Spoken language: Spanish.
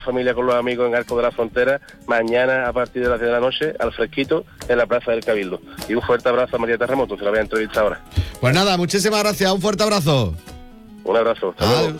familia con los amigos en Arco de la Frontera, mañana a partir de las 10 de la noche, al fresquito, en la Plaza del Cabildo. Y un fuerte abrazo a María Terremoto, se la voy a entrevistar ahora. Pues nada, muchísimas gracias, un fuerte abrazo. Un abrazo, hasta luego.